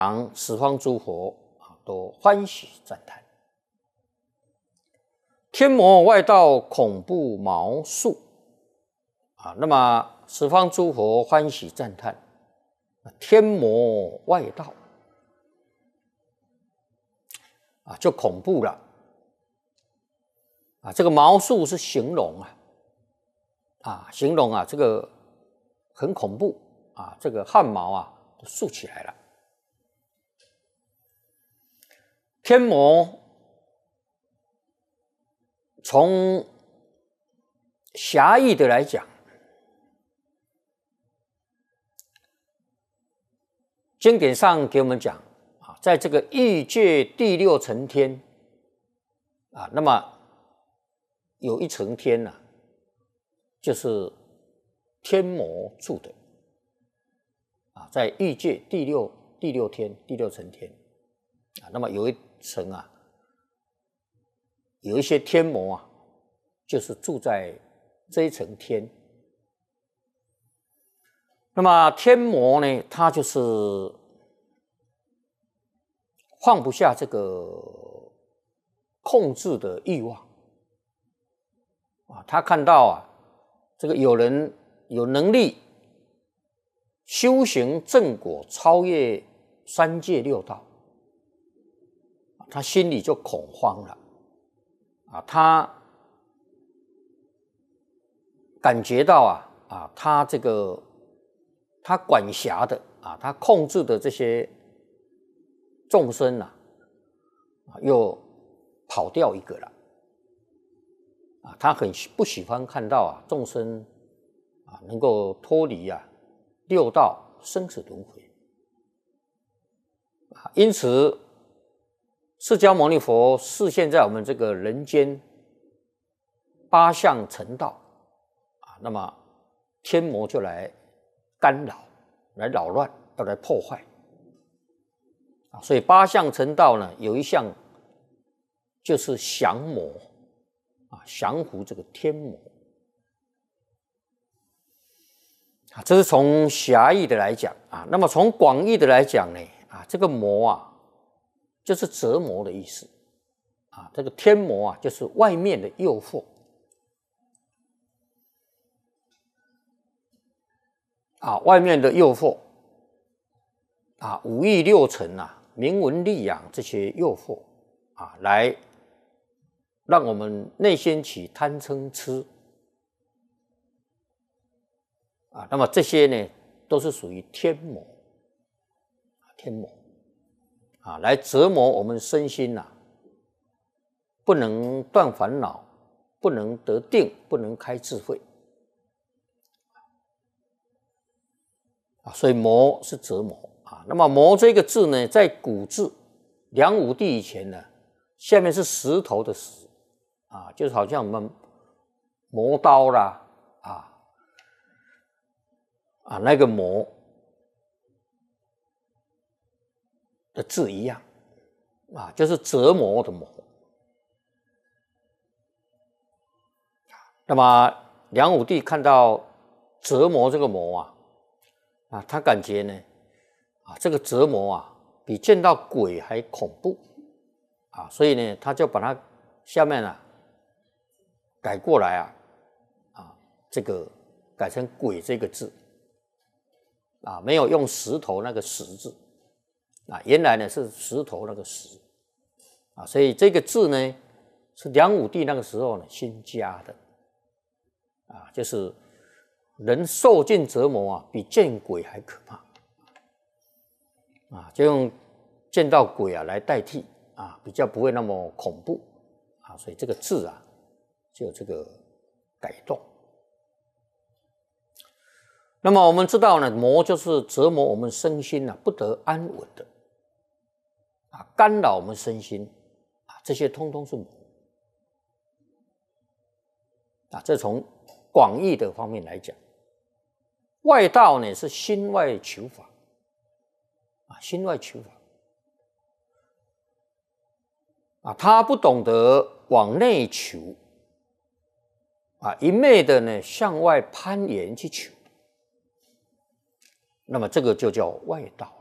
十方诸佛都欢喜赞叹。天魔外道恐怖毛数那么十方诸佛欢喜赞叹，天魔外道就恐怖了这个毛数是形容形容这个很恐怖这个汗毛都竖起来了。天魔从狭义的来讲，经典上给我们讲在这个欲界第六层天那么有一层天就是天魔住的在欲界第六天第六层天那么有一层有一些天魔就是住在这一层天。那么天魔呢，他就是放不下这个控制的欲望他看到这个有人有能力修行正果，超越三界六道，他心里就恐慌了他感觉到他这个他管辖的他控制的这些众生又跑掉一个了他很不喜欢看到众生能够脱离六道生死轮回因此释迦牟尼佛示现在我们这个人间八相成道那么天魔就来干扰，来扰乱，要来破坏所以八相成道呢，有一项就是降魔降服这个天魔这是从狭义的来讲那么从广义的来讲呢这个魔就是折磨的意思这个天魔就是外面的诱惑外面的诱惑五欲六尘名闻利养这些诱惑来让我们内心起贪嗔痴那么这些呢都是属于天魔来折磨我们身心不能断烦恼，不能得定，不能开智慧所以魔是折磨那么魔这个字呢，在古字梁武帝以前呢，下面是石头的石就是好像我们磨刀啦那个磨的字一样就是折磨的磨。那么梁武帝看到折磨这个磨他感觉呢这个折磨比见到鬼还恐怖所以呢他就把它下面改过来这个改成鬼这个字没有用石头那个石字原来呢是石头那个石所以这个字呢是梁武帝那个时候呢新加的就是人受尽折磨比见鬼还可怕就用见到鬼来代替比较不会那么恐怖所以这个字就有这个改动。那么我们知道呢，魔就是折磨我们身心不得安稳的干扰我们身心这些通通是魔这从广义的方面来讲。外道呢是心外求法心外求法他不懂得往内求一昧的呢向外攀岩去求，那么这个就叫外道。